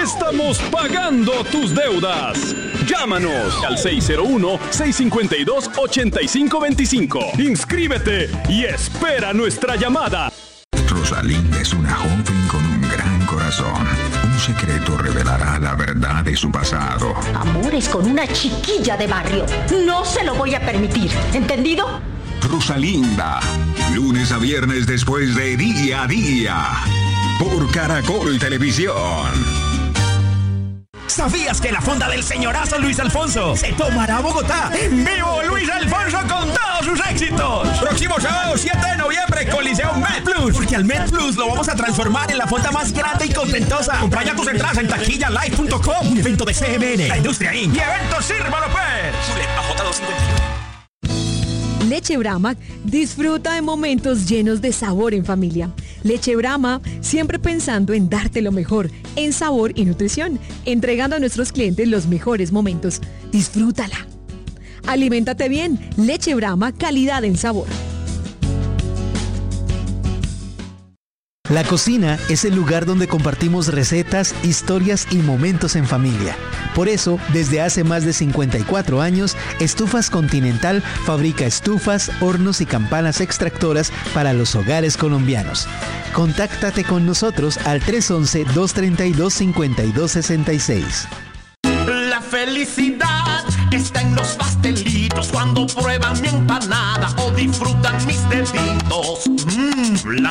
Estamos pagando tus deudas. Llámanos al 601-652-8525. Inscríbete y espera nuestra llamada. Rosalinda es una joven con un gran corazón. Un secreto revelará la verdad de su pasado. Amores con una chiquilla de barrio. No se lo voy a permitir. ¿Entendido? Rosalinda, lunes a viernes después de Día a Día, por Caracol Televisión. ¿Sabías que la fonda del señorazo Luis Alfonso se tomará a Bogotá? ¡En vivo Luis Alfonso con todos sus éxitos! Próximo sábado 7 de noviembre, Coliseo Med Plus. Porque al Med Plus lo vamos a transformar en la fonda más grande y contentosa. Compra ya tus entradas en taquillalive.com. Un evento de CMN, la Industria Inc. y eventos Sírvalo Pues. Leche Brahma disfruta de momentos llenos de sabor en familia. Leche Brahma, siempre pensando en darte lo mejor en sabor y nutrición, entregando a nuestros clientes los mejores momentos. Disfrútala. Aliméntate bien. Leche Brahma, calidad en sabor. La cocina es el lugar donde compartimos recetas, historias y momentos en familia. Por eso, desde hace más de 54 años, Estufas Continental fabrica estufas, hornos y campanas extractoras para los hogares colombianos. Contáctate con nosotros al 311-232-5266. La felicidad está en los pastelitos cuando prueban mi empanada o disfrutan mis deditos. La